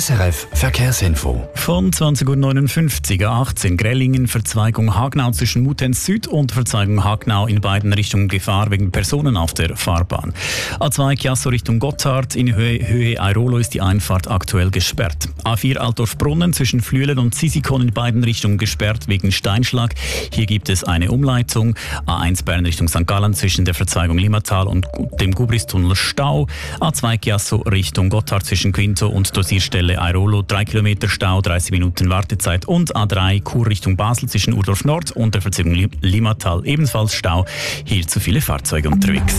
SRF Verkehrsinfo. Von 20.59 Uhr an 18 Grellingen, Verzweigung Hagnau zwischen Mutenz Süd und Verzweigung Hagnau in beiden Richtungen Gefahr wegen Personen auf der Fahrbahn. A2 Chiasso Richtung Gotthard in Höhe Airolo ist die Einfahrt aktuell gesperrt. A4 Altdorf-Brunnen zwischen Flüelen und Sisikon in beiden Richtungen gesperrt wegen Steinschlag. Hier gibt es eine Umleitung. A1 Bern Richtung St. Gallen zwischen der Verzweigung Limmatal und dem Gubristunnel Stau. A2 Chiasso Richtung Gotthard zwischen Quinto und Dosierstelle Airolo 3 Kilometer Stau, 30 Minuten Wartezeit und A3 Chur Richtung Basel zwischen Urdorf Nord und der Verzweigung Limmatal ebenfalls Stau. Hier zu viele Fahrzeuge unterwegs.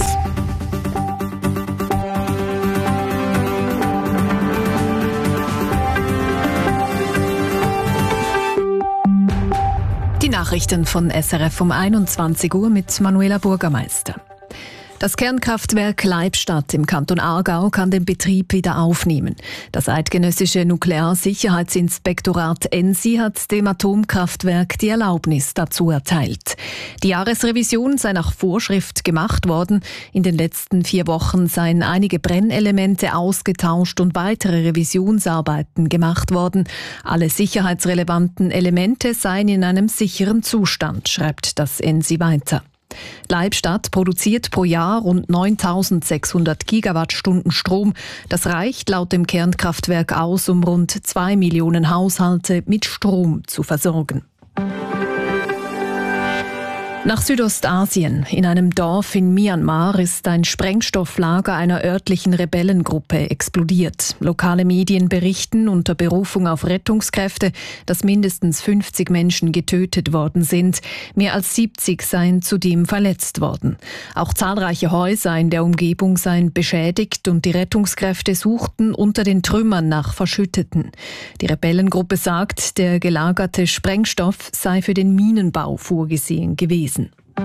Die Nachrichten von SRF um 21 Uhr mit Manuela Burgermeister. Das Kernkraftwerk Leibstadt im Kanton Aargau kann den Betrieb wieder aufnehmen. Das eidgenössische Nuklearsicherheitsinspektorat ENSI hat dem Atomkraftwerk die Erlaubnis dazu erteilt. Die Jahresrevision sei nach Vorschrift gemacht worden. In den letzten 4 Wochen seien einige Brennelemente ausgetauscht und weitere Revisionsarbeiten gemacht worden. Alle sicherheitsrelevanten Elemente seien in einem sicheren Zustand, schreibt das ENSI weiter. Leibstadt produziert pro Jahr rund 9.600 Gigawattstunden Strom. Das reicht laut dem Kernkraftwerk aus, um rund 2 Millionen Haushalte mit Strom zu versorgen. Nach Südostasien. In einem Dorf in Myanmar ist ein Sprengstofflager einer örtlichen Rebellengruppe explodiert. Lokale Medien berichten unter Berufung auf Rettungskräfte, dass mindestens 50 Menschen getötet worden sind. Mehr als 70 seien zudem verletzt worden. Auch zahlreiche Häuser in der Umgebung seien beschädigt und die Rettungskräfte suchten unter den Trümmern nach Verschütteten. Die Rebellengruppe sagt, der gelagerte Sprengstoff sei für den Minenbau vorgesehen gewesen.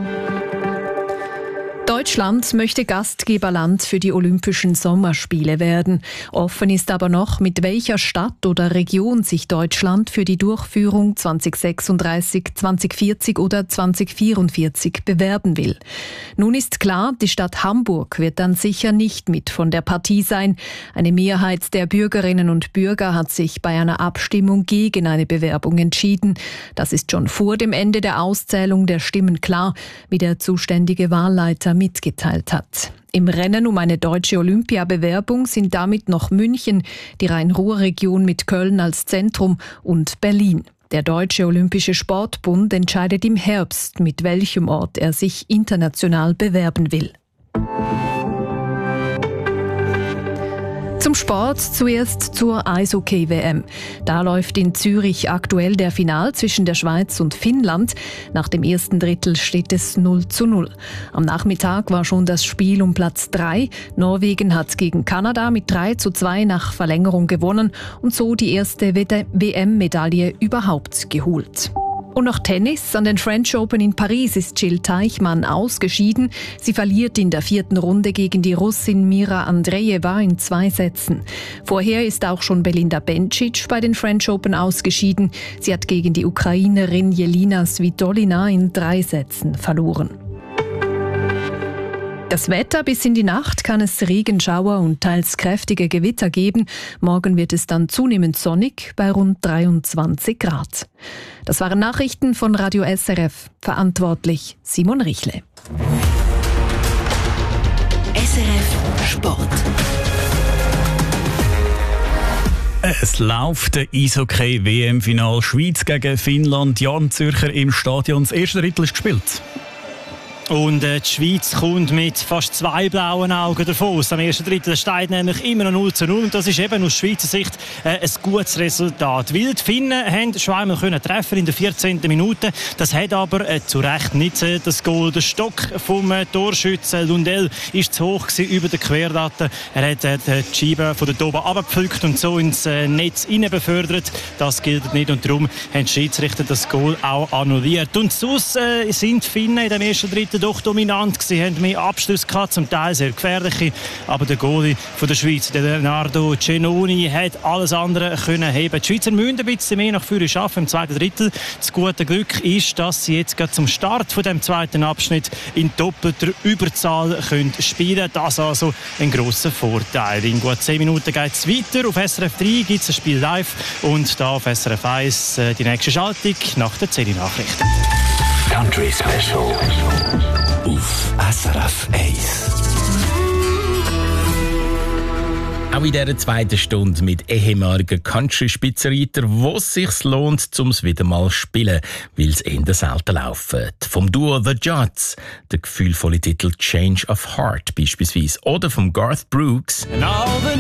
Deutschland möchte Gastgeberland für die Olympischen Sommerspiele werden. Offen ist aber noch, mit welcher Stadt oder Region sich Deutschland für die Durchführung 2036, 2040 oder 2044 bewerben will. Nun ist klar, die Stadt Hamburg wird dann sicher nicht mit von der Partie sein. Eine Mehrheit der Bürgerinnen und Bürger hat sich bei einer Abstimmung gegen eine Bewerbung entschieden. Das ist schon vor dem Ende der Auszählung der Stimmen klar, wie der zuständige Wahlleiter mitgeteilt hat. Im Rennen um eine deutsche Olympiabewerbung sind damit noch München, die Rhein-Ruhr-Region mit Köln als Zentrum und Berlin. Der Deutsche Olympische Sportbund entscheidet im Herbst, mit welchem Ort er sich international bewerben will. Zum Sport zuerst zur Eishockey-WM. Da läuft in Zürich aktuell der Final zwischen der Schweiz und Finnland. Nach dem ersten Drittel steht es 0:0. Am Nachmittag war schon das Spiel um Platz 3. Norwegen hat gegen Kanada mit 3:2 nach Verlängerung gewonnen und so die erste WM-Medaille überhaupt geholt. Und noch Tennis. An den French Open in Paris ist Jill Teichmann ausgeschieden. Sie verliert in der 4. Runde gegen die Russin Mira Andreeva in 2 Sätzen. Vorher ist auch schon Belinda Bencic bei den French Open ausgeschieden. Sie hat gegen die Ukrainerin Jelina Svitolina in 3 Sätzen verloren. Das Wetter: bis in die Nacht kann es Regenschauer und teils kräftige Gewitter geben. Morgen wird es dann zunehmend sonnig bei rund 23 Grad. Das waren Nachrichten von Radio SRF. Verantwortlich Simon Richle. SRF Sport. Es läuft der Eishockey-WM-Final Schweiz gegen Finnland. Jan Zürcher im Stadion. Das erste Drittel ist gespielt. Und die Schweiz kommt mit fast 2 blauen Augen davon. Am ersten Drittel steht nämlich immer noch 0:0 und das ist eben aus Schweizer Sicht ein gutes Resultat. Weil die Finnen haben zweimal treffen in der 14. Minute. Das hat aber zu Recht nicht das Goal. Der Stock vom Torschützen Lundell ist zu hoch über der Querlatte. Er hat die Scheibe von der Doba abgepflückt und so ins Netz hinein befördert. Das gilt nicht und darum haben die Schiedsrichter das Goal auch annulliert. Und sonst sind die Finnen in dem ersten Drittel Hälfte doch dominant gewesen, haben mehr Abschlüsse gehabt, zum Teil sehr gefährliche. Aber der Goalie von der Schweiz, der Leonardo Cenoni, hat alles andere können heben. Die Schweizer müssen ein bisschen mehr nach vorne schaffen im zweiten Drittel. Das gute Glück ist, dass sie jetzt gerade zum Start von dem zweiten Abschnitt in doppelter Überzahl können spielen. Das also ein grosser Vorteil. In gut 10 Minuten geht es weiter. Auf SRF 3 gibt es ein Spiel live und da auf SRF 1 die nächste Schaltung nach der 10-Nachrichten. Country Special auf SRF 1. Auch in dieser zweiten Stunde mit ehemaligen Country-Spitzenreiter, wo es sich lohnt, um es wieder mal zu spielen, weil es eher selten laufen. Vom Duo The Judds, der gefühlvolle Titel Change of Heart beispielsweise, oder vom Garth Brooks.